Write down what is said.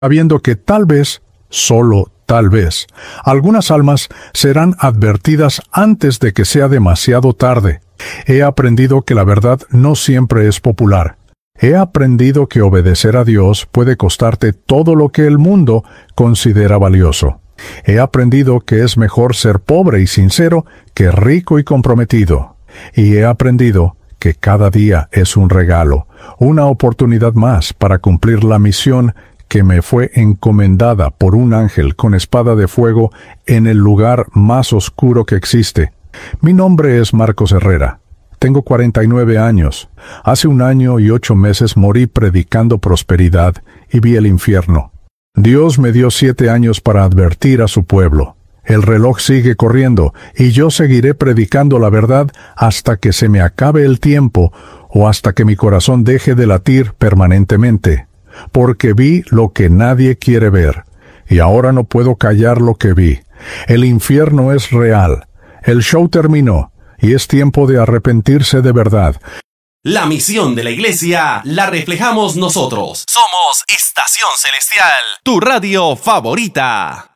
sabiendo que tal vez, solo tal vez, algunas almas serán advertidas antes de que sea demasiado tarde. He aprendido que la verdad no siempre es popular. He aprendido que obedecer a Dios puede costarte todo lo que el mundo considera valioso. He aprendido que es mejor ser pobre y sincero que rico y comprometido. Y he aprendido que cada día es un regalo, una oportunidad más para cumplir la misión que me fue encomendada por un ángel con espada de fuego en el lugar más oscuro que existe. Mi nombre es Marcos Herrera. Tengo 49 años. Hace 1 año y 8 meses morí predicando prosperidad y vi el infierno. Dios me dio 7 años para advertir a su pueblo. El reloj sigue corriendo y yo seguiré predicando la verdad hasta que se me acabe el tiempo o hasta que mi corazón deje de latir permanentemente. Porque vi lo que nadie quiere ver, y ahora no puedo callar lo que vi. El infierno es real. El show terminó, y es tiempo de arrepentirse de verdad. La misión de la iglesia la reflejamos nosotros. Somos Estación Celestial, tu radio favorita.